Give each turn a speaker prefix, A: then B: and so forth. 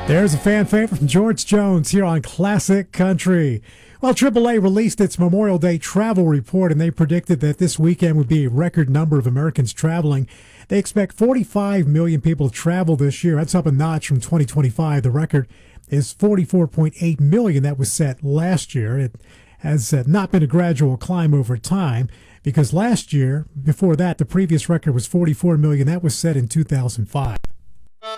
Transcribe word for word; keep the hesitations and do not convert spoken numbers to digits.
A: There's a fan favorite from George Jones here on Classic Country. Well, triple A released its Memorial Day travel report, and they predicted that this weekend would be a record number of Americans traveling. They expect forty-five million people to travel this year. That's up a notch from twenty twenty-five. The record is forty-four point eight million that was set last year. It has not been a gradual climb over time, because last year, before that, the previous record was forty-four million. That was set in two thousand five.